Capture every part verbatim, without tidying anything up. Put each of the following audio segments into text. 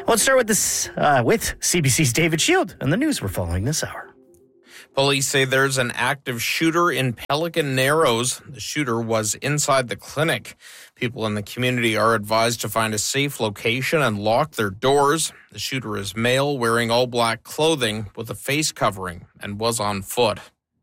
Let's start with this uh, with C B C's David Shield and the news we're following this hour. Police say there's an active shooter in Pelican Narrows. The shooter was inside the clinic. People in the community are advised to find a safe location and lock their doors. The shooter is male, wearing all black clothing with a face covering, and was on foot.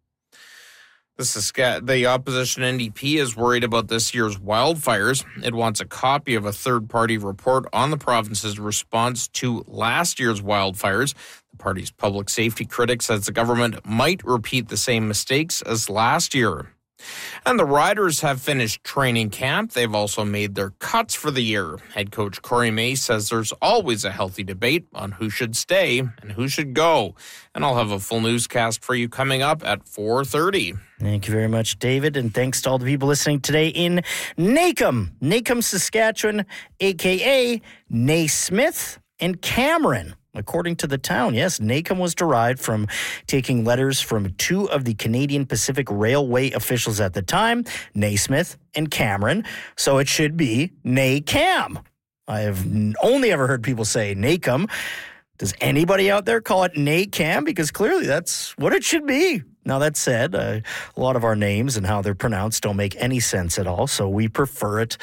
The, Sask- the opposition N D P is worried about this year's wildfires. It wants a copy of a third-party report on the province's response to last year's wildfires. The party's public safety critic says the government might repeat the same mistakes as last year. And the Riders have finished training camp. They've also made their cuts for the year. Head coach Corey May says there's always a healthy debate on who should stay and who should go. And I'll have a full newscast for you coming up at four thirty. Thank you very much, David, and thanks to all the people listening today in Nacum, Nacum, Saskatchewan, a k a. Naismith and Cameron. According to the town, yes, Nacum was derived from taking letters from two of the Canadian Pacific Railway officials at the time, Naismith and Cameron, so it should be Nacam. I have only ever heard people say Nacum. Does anybody out there call it Nacam? Because clearly that's what it should be. Now, that said, uh, a lot of our names and how they're pronounced don't make any sense at all, so we prefer it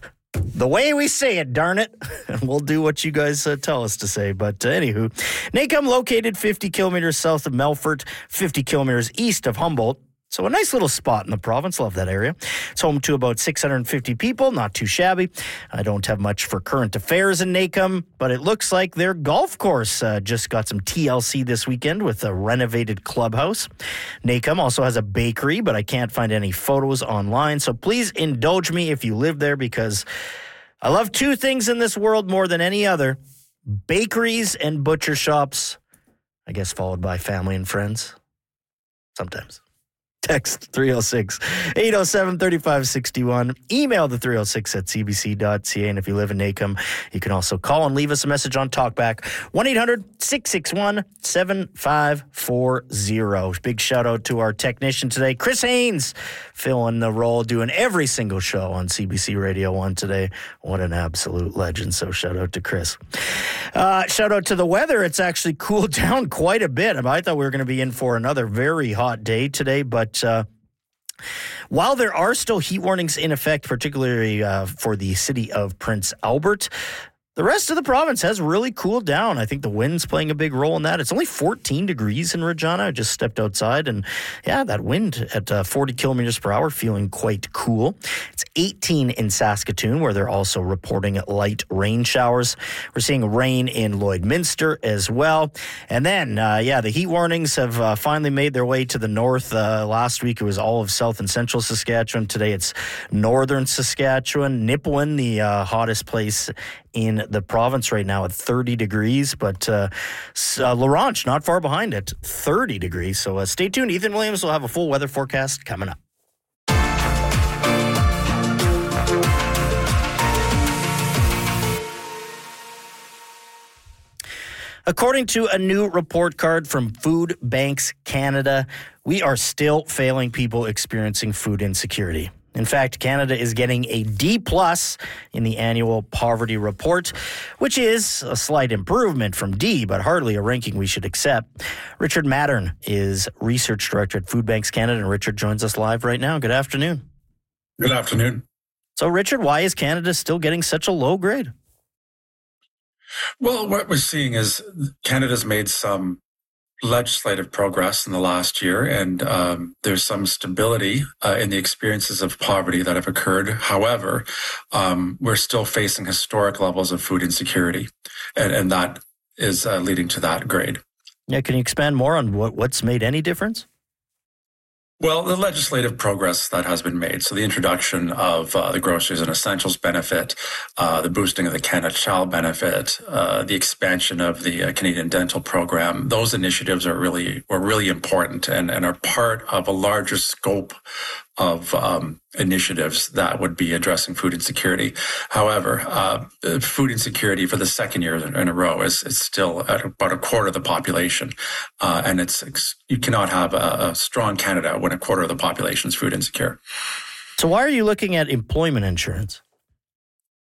the way we say it, darn it. And we'll do what you guys uh, tell us to say. But uh, anywho, Nacum, located fifty kilometers south of Melfort, fifty kilometers east of Humboldt. So a nice little spot in the province. Love that area. It's home to about six hundred fifty people. Not too shabby. I don't have much for current affairs in Nacum, but it looks like their golf course uh, just got some T L C this weekend with a renovated clubhouse. Nacum also has a bakery, but I can't find any photos online. So please indulge me if you live there, because I love two things in this world more than any other: bakeries and butcher shops. I guess followed by family and friends. Sometimes. Text three oh six, eight oh seven, three five six one. Email the three oh six at c b c dot c a. And if you live in Nacum, you can also call and leave us a message on Talkback. one eight hundred, six six one, seven five four zero. Big shout out to our technician today, Chris Haynes, filling the role, doing every single show on C B C Radio one today. What an absolute legend. So shout out to Chris. Uh, shout out to the weather. It's actually cooled down quite a bit. I thought we were going to be in for another very hot day today, but Uh, while there are still heat warnings in effect, particularly uh, for the city of Prince Albert, the rest of the province has really cooled down. I think the wind's playing a big role in that. It's only fourteen degrees in Regina. I just stepped outside, and yeah, that wind at uh, forty kilometers per hour feeling quite cool. It's eighteen in Saskatoon, where they're also reporting light rain showers. We're seeing rain in Lloydminster as well. And then, uh, yeah, the heat warnings have uh, finally made their way to the north. Uh, last week, it was all of south and central Saskatchewan. Today, it's northern Saskatchewan. Nipawin, the uh, hottest place in the province right now at thirty degrees, but uh, uh, La Ronge not far behind at thirty degrees. So uh, stay tuned. Ethan Williams will have a full weather forecast coming up. According to a new report card from Food Banks Canada, we are still failing people experiencing food insecurity. In fact, Canada is getting a D plus in the annual poverty report, which is a slight improvement from D, but hardly a ranking we should accept. Richard Mattern is research director at Food Banks Canada, and Richard joins us live right now. Good afternoon. Good afternoon. So, Richard, why is Canada still getting such a low grade? Well, what we're seeing is Canada's made some legislative progress in the last year, and um, there's some stability uh, in the experiences of poverty that have occurred. However, um, we're still facing historic levels of food insecurity, and, and that is uh, leading to that grade. Yeah, can you expand more on what, what's made any difference? Well, the legislative progress that has been made, so the introduction of uh, the groceries and essentials benefit, uh, the boosting of the Canada Child benefit, uh, the expansion of the uh, Canadian Dental program, those initiatives are really were really important and, and are part of a larger scope of um, initiatives that would be addressing food insecurity. However, uh, food insecurity for the second year in a row is, is still at about a quarter of the population. Uh, and it's you cannot have a, a strong Canada when a quarter of the population is food insecure. So why are you looking at employment insurance?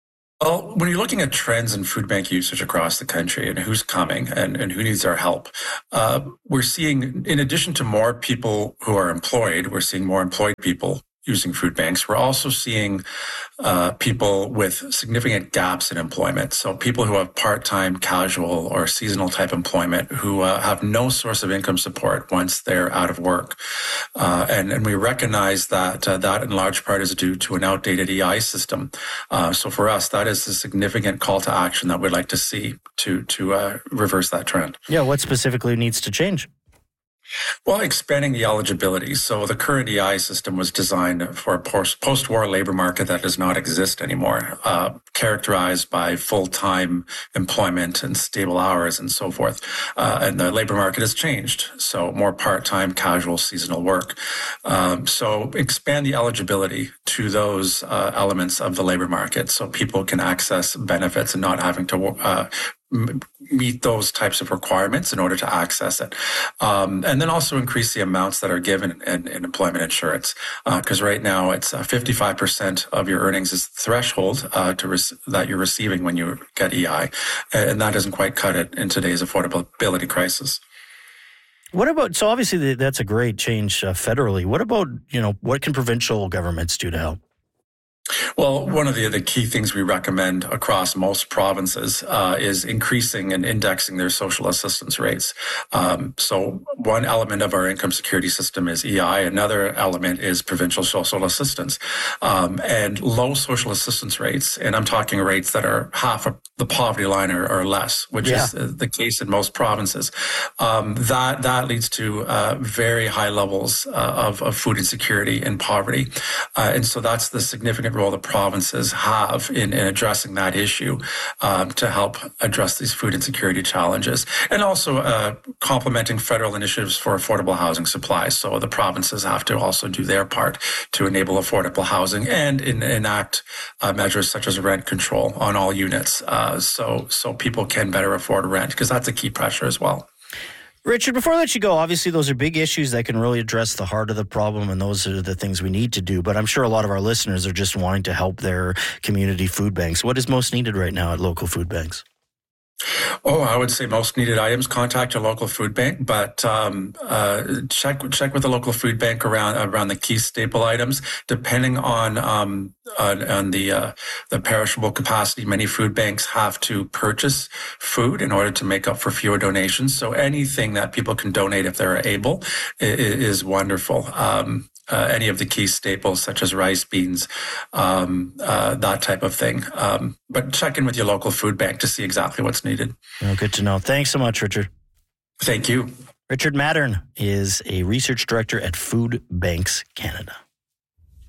Well, when you're looking at trends in food bank usage across the country and who's coming and, and who needs our help, uh, we're seeing, in addition to more people who are employed, we're seeing more employed people using food banks. We're also seeing uh, people with significant gaps in employment. So people who have part-time, casual, or seasonal type employment who uh, have no source of income support once they're out of work. Uh, and, and we recognize that uh, that in large part is due to an outdated E I system. Uh, so for us, that is a significant call to action that we'd like to see to, to uh, reverse that trend. Yeah, what specifically needs to change? Well, expanding the eligibility. So the current E I system was designed for a post-war labor market that does not exist anymore, uh, characterized by full-time employment and stable hours and so forth. Uh, and the labor market has changed. So more part-time, casual, seasonal work. Um, so expand the eligibility to those uh, elements of the labor market so people can access benefits and not having to uh, meet those types of requirements in order to access it. Um, and then also increase the amounts that are given in, in employment insurance. Because uh, right now it's uh, fifty-five percent of your earnings is the threshold uh, to res- that you're receiving when you get E I. And that doesn't quite cut it in today's affordability crisis. What about, so obviously that's a great change uh, federally. What about, you know, what can provincial governments do to help? Well, one of the, the key things we recommend across most provinces uh, is increasing and indexing their social assistance rates. Um, so one element of our income security system is E I. Another element is provincial social assistance. Um, and low social assistance rates, and I'm talking rates that are half of the poverty line or, or less, which yeah. is the case in most provinces. Um, that that leads to uh, very high levels uh, of, of food insecurity and poverty. Uh, and so that's the significant role the provinces have in, in addressing that issue um, to help address these food insecurity challenges, and also uh, complementing federal initiatives for affordable housing supply. So the provinces have to also do their part to enable affordable housing and in, enact uh, measures such as rent control on all units, uh, so so people can better afford rent, because that's a key pressure as well. Richard, before I let you go, obviously those are big issues that can really address the heart of the problem, and those are the things we need to do. But I'm sure a lot of our listeners are just wanting to help their community food banks. What is most needed right now at local food banks? Oh, I would say most needed items, contact your local food bank, but um, uh, check check with the local food bank around around the key staple items. Depending on um, on, on the uh, the perishable capacity, many food banks have to purchase food in order to make up for fewer donations. So anything that people can donate if they're able is, is wonderful. Um, Uh, any of the key staples such as rice, beans, um, uh, that type of thing. Um, but check in with your local food bank to see exactly what's needed. Oh, good to know. Thanks so much, Richard. Thank you. Richard Mattern is a research director at Food Banks Canada.